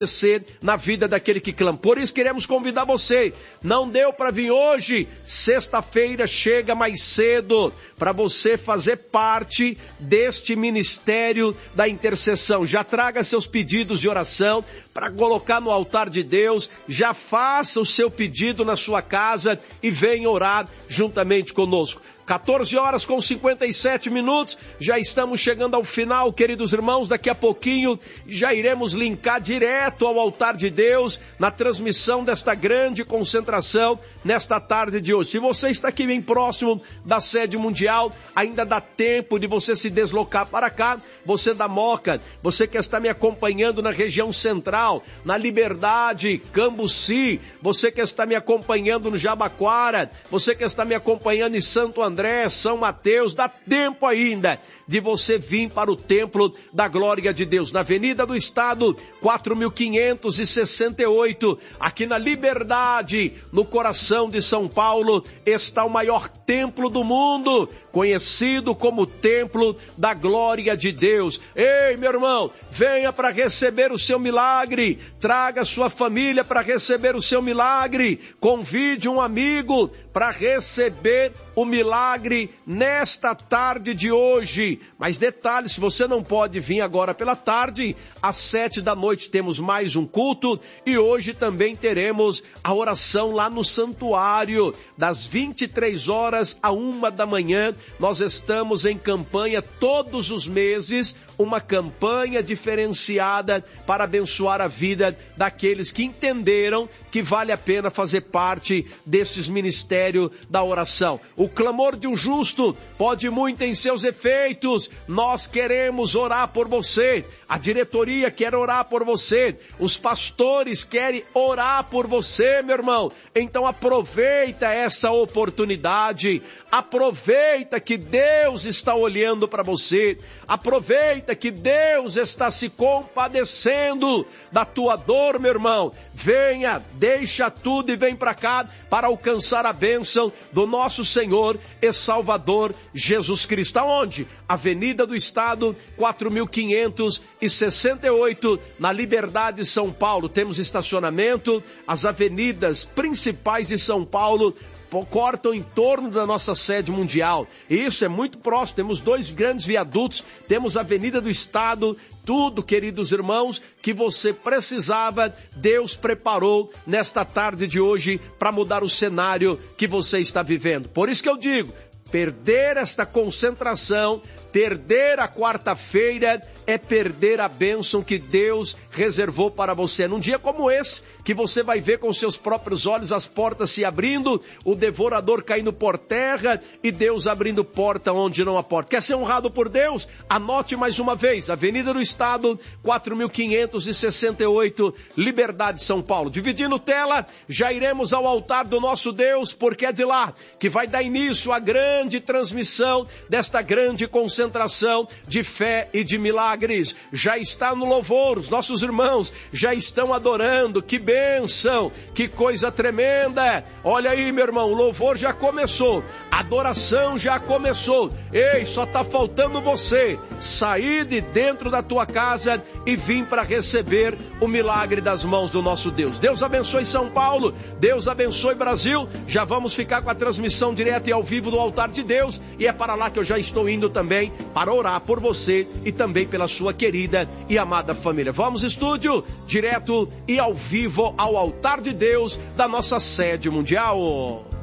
na vida daquele que clama. Por isso queremos convidar você. Não deu para vir hoje, sexta-feira chega mais cedo para você fazer parte deste ministério da intercessão. Já traga seus pedidos de oração para colocar no altar de Deus. Já faça o seu pedido na sua casa e venha orar juntamente conosco. 14 horas com 57 minutos, já estamos chegando ao final, queridos irmãos. Daqui a pouquinho já iremos linkar direto ao altar de Deus na transmissão desta grande concentração nesta tarde de hoje. Se você está aqui bem próximo da sede mundial, ainda dá tempo de você se deslocar para cá. Você da Moca, você que está me acompanhando na região central, na Liberdade, Cambuci, você que está me acompanhando no Jabaquara, você que está me acompanhando em Santo André, São Mateus, dá tempo ainda de você vir para o templo da glória de Deus, na Avenida do Estado, 4.568, aqui na Liberdade, no coração de São Paulo, está o maior templo do mundo, conhecido como Templo da Glória de Deus. Ei, meu irmão, venha para receber o seu milagre, traga sua família para receber o seu milagre, convide um amigo para receber o milagre nesta tarde de hoje. Mas detalhe, se você não pode vir agora pela tarde, às 7 da noite temos mais um culto e hoje também teremos a oração lá no santuário, das 23 horas à 1 da manhã. Nós estamos em campanha todos os meses, uma campanha diferenciada para abençoar a vida daqueles que entenderam que vale a pena fazer parte desses ministérios da oração. O clamor de um justo pode muito em seus efeitos. Nós queremos orar por você. A diretoria quer orar por você. Os pastores querem orar por você, meu irmão. Então aproveita essa oportunidade. Aproveita que Deus está olhando para você. Aproveita que Deus está se compadecendo da tua dor, meu irmão. Venha, deixa tudo e vem para cá para alcançar a bênção do nosso Senhor e Salvador Jesus Cristo. Aonde? Avenida do Estado, 4.568, na Liberdade, São Paulo. Temos estacionamento, as avenidas principais de São Paulo cortam em torno da nossa sede mundial. Isso é muito próximo, temos 2 grandes viadutos, temos a Avenida do Estado, tudo, queridos irmãos, que você precisava, Deus preparou nesta tarde de hoje para mudar o cenário que você está vivendo. Por isso que eu digo, perder esta concentração, perder a quarta-feira é perder a bênção que Deus reservou para você. Num dia como esse, que você vai ver com seus próprios olhos as portas se abrindo, o devorador caindo por terra e Deus abrindo porta onde não há porta. Quer ser honrado por Deus? Anote mais uma vez, Avenida do Estado, 4.568, Liberdade, São Paulo. Dividindo tela, já iremos ao altar do nosso Deus, porque é de lá que vai dar início à grande transmissão desta grande concentração de fé e de milagres. Já está no louvor, os nossos irmãos já estão adorando. Que bênção, que coisa tremenda. Olha aí, meu irmão, o louvor já começou, a adoração já começou. Ei, só está faltando você sair de dentro da tua casa e vir para receber o milagre das mãos do nosso Deus. Deus abençoe São Paulo, Deus abençoe Brasil. Já vamos ficar com a transmissão direta e ao vivo do altar de Deus, e é para lá que eu já estou indo também para orar por você e também pela sua querida e amada família. Vamos, estúdio, direto e ao vivo ao altar de Deus da nossa sede mundial.